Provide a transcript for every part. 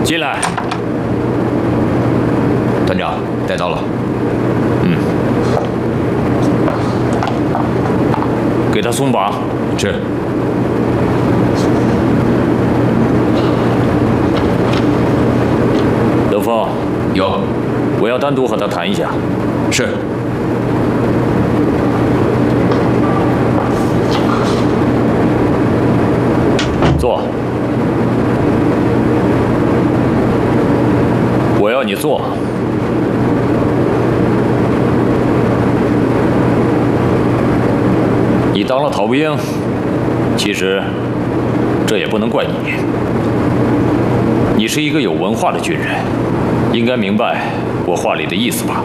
进来。 团长，带到了。 给他松绑。 是。 德峰， 有。 我要单独和他谈一下。 是。 坐。我要你坐。你当了逃兵，其实这也不能怪你。你是一个有文化的军人，应该明白我话里的意思吧？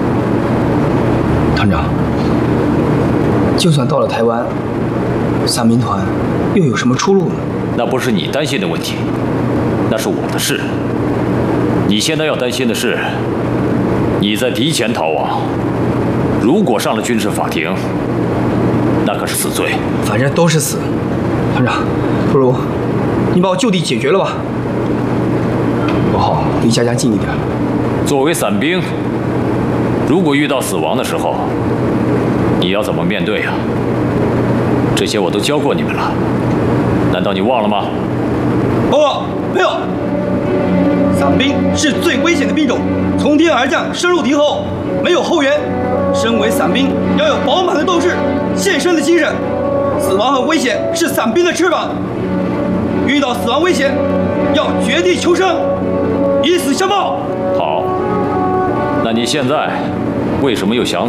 团长，就算到了台湾，伞兵团又有什么出路呢？ 那不是你担心的问题，那是我的事。你现在要担心的是，你在敌前逃亡，如果上了军事法庭，那可是死罪。 反正都是死。团长，不如你把我就地解决了吧，我好离家家近一点。 作为伞兵，如果遇到死亡的时候，你要怎么面对啊？这些我都教过你们了，难道你忘了吗？ 报告，没有。伞兵是最危险的兵种，从天而降，深入敌后，没有后援。身为伞兵，要有饱满的斗志、献身的精神。死亡和危险是伞兵的翅膀，遇到死亡危险，要绝地求生，以死相报。 好，那你现在为什么又想